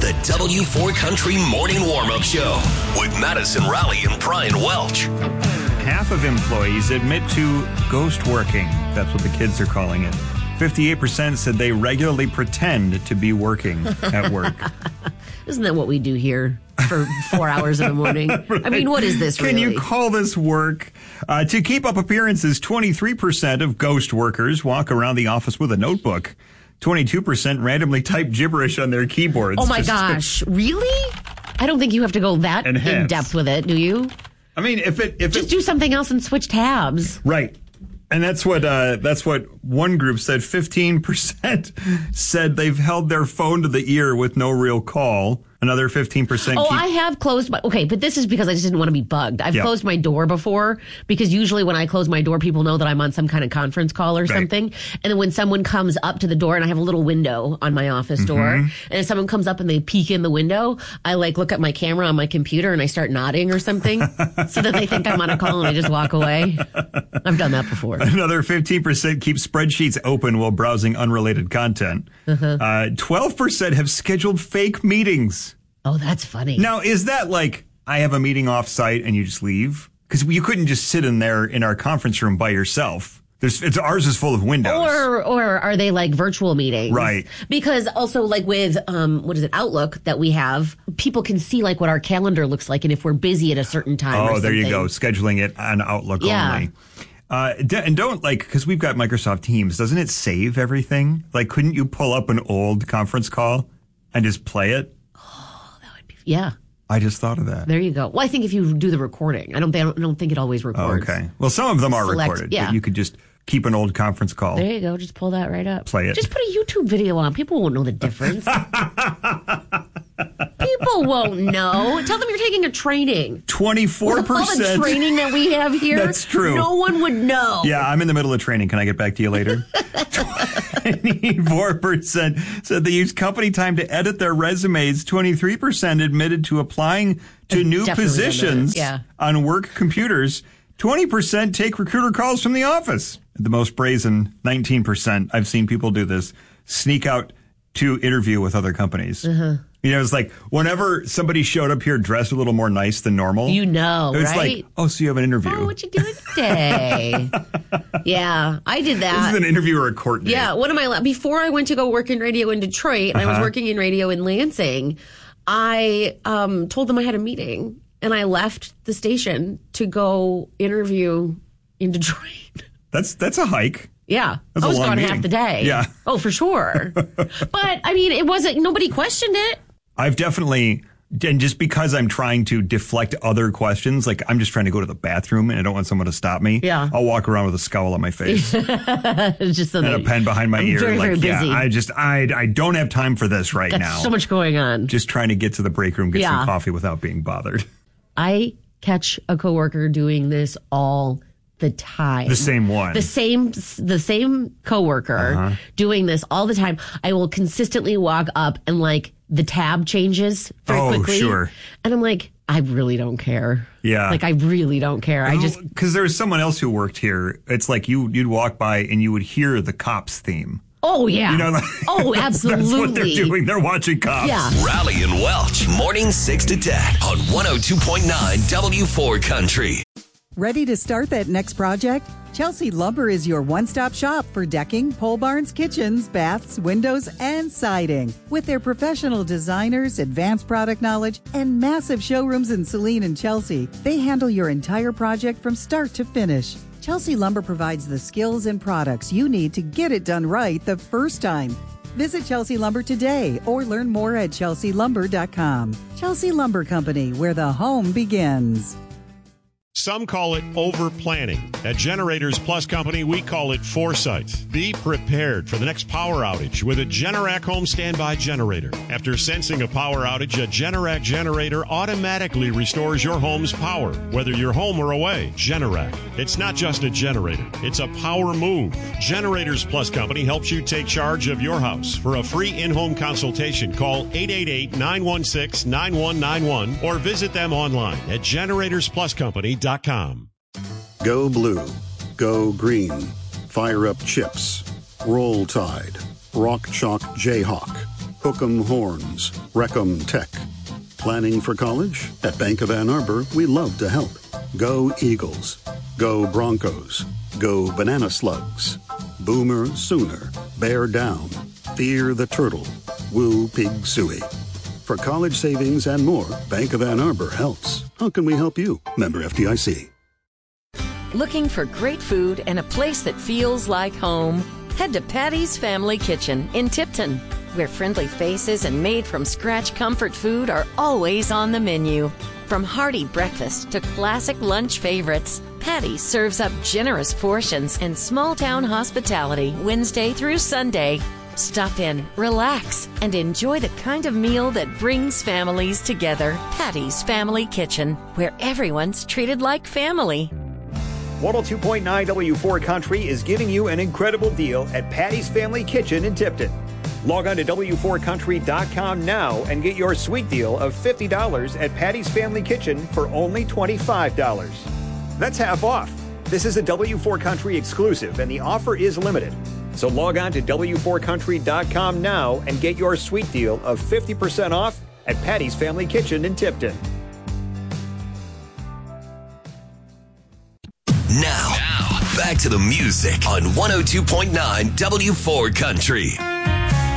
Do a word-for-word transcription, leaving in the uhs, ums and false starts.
the W four Country Morning Warm-Up Show with Madison Raleigh and Brian Welch. Half of employees admit to ghost working. That's what the kids are calling it. fifty-eight percent said they regularly pretend to be working at work. Isn't that what we do here for four hours in the morning? Right. I mean, what is this really? Can you call this work? Uh, to keep up appearances, twenty-three percent of ghost workers walk around the office with a notebook. twenty-two percent randomly type gibberish on their keyboards. Oh, my gosh. To... Really? I don't think you have to go that Enhance. in depth with it, do you? I mean, if it... if Just it... do something else and switch tabs. Right. And that's what uh, that's what one group said. fifteen percent said they've held their phone to the ear with no real call. Another fifteen percent. Oh, keep- I have closed my... Okay, but this is because I just didn't want to be bugged. I've yep. closed my door before because usually when I close my door, people know that I'm on some kind of conference call or right. something. And then when someone comes up to the door, and I have a little window on my office mm-hmm. door, and if someone comes up and they peek in the window, I like look at my camera on my computer and I start nodding or something so that they think I'm on a call and I just walk away. I've done that before. Another fifteen percent keep spreadsheets open while browsing unrelated content. Uh-huh. Uh, twelve percent have scheduled fake meetings. Oh, that's funny. Now, is that like, I have a meeting off site and you just leave? Because you couldn't just sit in there in our conference room by yourself. There's, it's, ours is full of windows. Or or are they like virtual meetings? Right. Because also like with, um, what is it, Outlook that we have, people can see like what our calendar looks like and if we're busy at a certain time or Oh, something. there you go. Scheduling it on Outlook yeah. only. Uh, and don't like, because we've got Microsoft Teams, doesn't it save everything? Like, couldn't you pull up an old conference call and just play it? Yeah. I just thought of that. There you go. Well, I think if you do the recording, I don't, I don't, I don't think it always records. Oh, okay. Well, some of them are Select, recorded. Yeah. But you could just keep an old conference call. There you go. Just pull that right up. Play it. Just put a YouTube video on. People won't know the difference. People won't know. Tell them you're taking a training. twenty-four percent. All the training that we have here. That's true. No one would know. Yeah, I'm in the middle of training. Can I get back to you later? twenty-four percent said they use company time to edit their resumes. twenty-three percent admitted to applying to I've new positions yeah. on work computers. twenty percent take recruiter calls from the office. The most brazen, nineteen percent, I've seen people do this, sneak out to interview with other companies. Uh-huh. You know, it's like whenever somebody showed up here dressed a little more nice than normal. You know, it's right? like, oh, so you have an interview. Oh, what you doing today? Yeah, I did that. This is an interview or a court date. Yeah, one of my, before I went to go work in radio in Detroit, and uh-huh. I was working in radio in Lansing, I um, told them I had a meeting, and I left the station to go interview in Detroit. That's that's a hike. Yeah. That's I was gone meeting. half the day. Yeah. Oh, for sure. But, I mean, it wasn't, nobody questioned it. I've definitely, and just because I'm trying to deflect other questions, like I'm just trying to go to the bathroom and I don't want someone to stop me. Yeah. I'll walk around with a scowl on my face. Just so and that a pen behind my I'm ear. Very, like, very busy. yeah, I just, I, I don't have time for this right Got now. so much going on. Just trying to get to the break room, get yeah. some coffee without being bothered. I catch a coworker doing this all the time. The same one. The same the same coworker uh-huh. doing this all the time. I will consistently walk up and like the tab changes very oh, quickly. Sure. And I'm like, I really don't care. Yeah. Like I really don't care. I just because there was someone else who worked here. It's like you you'd walk by and you would hear the Cops theme. Oh, yeah. You know, like, oh, absolutely. That's what they're doing. They're watching Cops. Yeah. Raleigh and Welch, morning six to ten on one oh two point nine W four Country. Ready to start that next project? Chelsea Lumber is your one-stop shop for decking, pole barns, kitchens, baths, windows, and siding. With their professional designers, advanced product knowledge, and massive showrooms in Saline and Chelsea, they handle your entire project from start to finish. Chelsea Lumber provides the skills and products you need to get it done right the first time. Visit Chelsea Lumber today or learn more at chelsea lumber dot com. Chelsea Lumber Company, where the home begins. Some call it over-planning. At Generators Plus Company, we call it foresight. Be prepared for the next power outage with a Generac home standby generator. After sensing a power outage, a Generac generator automatically restores your home's power, whether you're home or away. Generac. It's not just a generator. It's a power move. Generators Plus Company helps you take charge of your house. For a free in-home consultation, call eight eight eight, nine one six, nine one nine one or visit them online at generators plus company dot com. Go Blue. Go Green. Fire Up Chips. Roll Tide. Rock Chalk Jayhawk. Hook'em Horns, Recom Tech. Planning for college? At Bank of Ann Arbor, we love to help. Go Eagles. Go Broncos. Go Banana Slugs. Boomer Sooner. Bear Down. Fear the Turtle. Woo Pig Suey. For college savings and more, Bank of Ann Arbor helps. How can we help you? Member F D I C. Looking for great food and a place that feels like home? Head to Patty's Family Kitchen in Tipton, where friendly faces and made-from-scratch comfort food are always on the menu. From hearty breakfast to classic lunch favorites, Patty's serves up generous portions and small-town hospitality Wednesday through Sunday. Stop in, relax, and enjoy the kind of meal that brings families together. Patty's Family Kitchen, where everyone's treated like family. one oh two point nine W four Country is giving you an incredible deal at Patty's Family Kitchen in Tipton. Log on to W four country dot com now and get your sweet deal of fifty dollars at Patty's Family Kitchen for only twenty-five dollars. That's half off. This is a W four Country exclusive and the offer is limited. So log on to W four country dot com now and get your sweet deal of fifty percent off at Patty's Family Kitchen in Tipton. Now, now back to the music on one oh two point nine W four Country.